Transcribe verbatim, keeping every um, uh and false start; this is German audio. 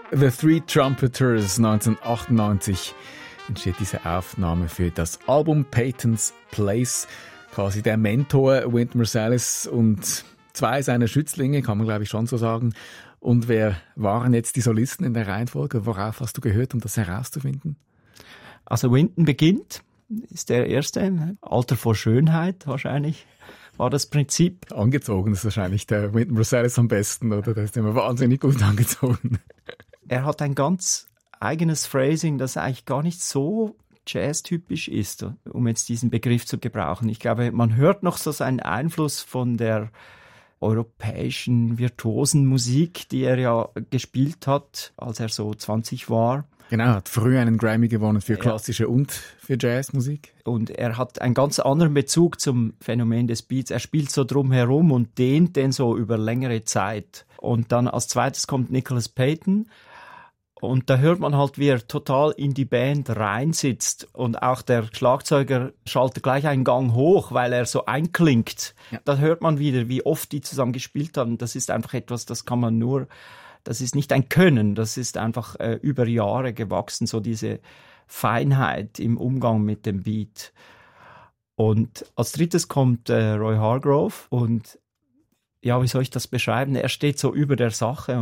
The Three Trumpeters, neunzehnhundertachtundneunzig entsteht diese Aufnahme für das Album Peyton's Place. Quasi der Mentor Wynton Marsalis und zwei seiner Schützlinge, kann man glaube ich schon so sagen. Und wer waren jetzt die Solisten in der Reihenfolge? Worauf hast du gehört, um das herauszufinden? Also Wynton beginnt, ist der Erste, Alter vor Schönheit wahrscheinlich. War das Prinzip. Angezogen ist wahrscheinlich der Wynton Marsalis am besten, oder? Der ist immer wahnsinnig gut angezogen. Er hat ein ganz eigenes Phrasing, das eigentlich gar nicht so jazztypisch ist, um jetzt diesen Begriff zu gebrauchen. Ich glaube, man hört noch so seinen Einfluss von der europäischen virtuosen Musik, die er ja gespielt hat, als er so zwanzig war. Genau, hat früher einen Grammy gewonnen für klassische ja. und für Jazzmusik. Und er hat einen ganz anderen Bezug zum Phänomen des Beats. Er spielt so drumherum und dehnt den so über längere Zeit. Und dann als zweites kommt Nicholas Payton. Und da hört man halt, wie er total in die Band reinsitzt. Und auch der Schlagzeuger schaltet gleich einen Gang hoch, weil er so einklingt. Ja. Da hört man wieder, wie oft die zusammen gespielt haben. Das ist einfach etwas, das kann man nur... Das ist nicht ein Können, das ist einfach äh, über Jahre gewachsen, so diese Feinheit im Umgang mit dem Beat. Und als drittes kommt äh, Roy Hargrove und ja, wie soll ich das beschreiben? Er steht so über der Sache